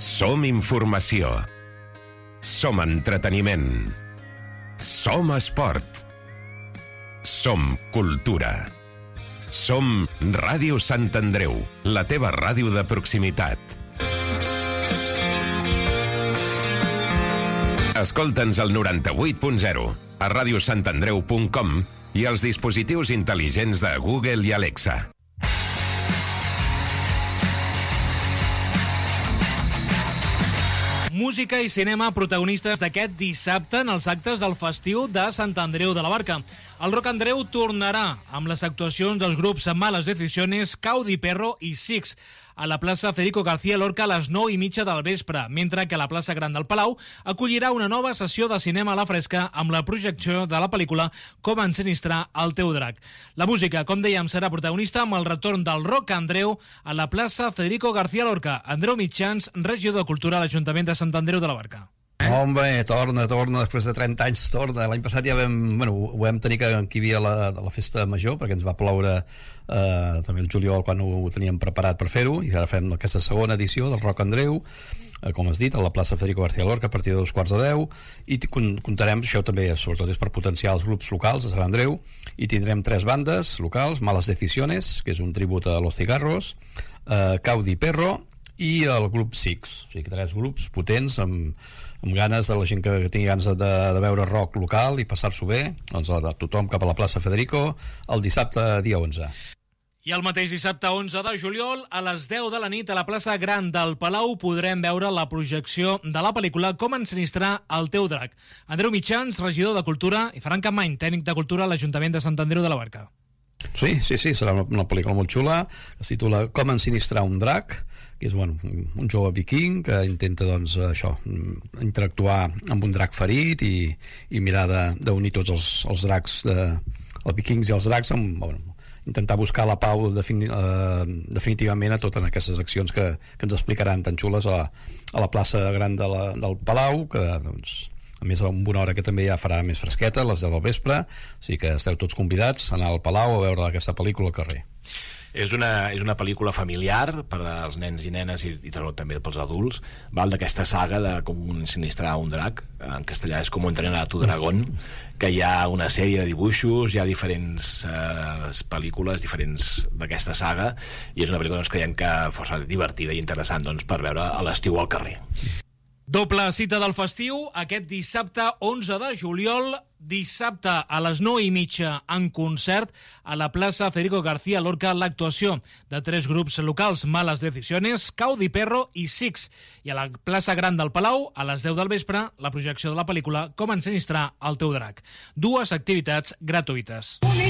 Som informació. Som entreteniment. Som esport. Som cultura. Som Ràdio Sant Andreu, la teva ràdio de proximitat. Escolta'ns al 98.0, a radiosantandreu.com i als dispositius intel·ligents de Google i Alexa. Música i cinema protagonistes d'aquest dissabte en els actes del festiu de Sant Andreu de la Barca. El Rock Andreu tornarà amb les actuacions dels grups Malas Decisiones, Caudi Perro i Six a la plaça Federico García Lorca a les 9:30 del vespre, mentre que la plaça Gran del Palau acollirà una nova sessió de cinema a la fresca amb la projecció de la pel·lícula Com ensinistrar el teu drac. La música, com dèiem, serà protagonista amb el retorn del Rock Andreu a la plaça Federico García Lorca. Andreu Mitjans, regidor de Cultura a l'Ajuntament de Sant Andreu de la Barca. Home, torna, després de 30 anys torna. L'any passat ja ho vam tenir que hi havia la festa major, perquè ens va ploure també el juliol quan ho teníem preparat per fer-ho, i ara fem aquesta segona edició del Rock Andreu, com has dit, a la plaça Federico García Lorca a partir de 9:45, i comptarem, això també sobretot és per potenciar els grups locals de Sant Andreu, i tindrem 3 bandes locals: Malas Decisiones, que és un tribut a Los Cigarros, Caudi Perro i el grup Six. O sigui, 3 grups potents amb ganes de la gent que tingui ganes de veure rock local i passar-s'ho bé, doncs tothom cap a la plaça Federico el dissabte dia 11. I el mateix dissabte 11 de juliol, a les 10 de la nit, a la plaça Gran del Palau, podrem veure la projecció de la pel·lícula Com ensinistrar el teu drac. Andreu Mitjans, regidor de Cultura, i Ferran Capmany, tècnic de Cultura a l'Ajuntament de Sant Andreu de la Barca. Sí, serà una pel·lícula molt xula, que es titula Com ensinistrar un drac, que és un jove viking que intenta interactuar amb un drac ferit i mirar d'unir tots els dracs, els vikings i els dracs, intentar buscar la pau definitivament a totes aquestes accions que ens explicaran tan xules a la plaça Gran del Palau, que a més en una hora que també ja farà més fresqueta, a les 10 del vespre, o sigui que esteu tots convidats a anar al Palau a veure aquesta pel·lícula al carrer. És una pel·lícula familiar per als nens i nenes i també pels adults, val, d'aquesta saga de Com ensinistrar un drac, en castellà és Com entrenar a tu dragón, que hi ha una sèrie de dibuixos, hi ha diferents pel·lícules diferents d'aquesta saga, i és una pel·lícula creiem que força divertida i interessant per veure a l'estiu al carrer. Doble cita del festiu aquest dissabte 11 de juliol, dissabte a les 9:30 en concert a la plaça Federico García Lorca, l'actuació de 3 grups locals, Malas Decisiones, Caudi Perro i Six, i a la plaça Gran del Palau a les 10 del vespre la projecció de la pel·lícula Com ensinistrar el teu drac. 2 activitats gratuïtes.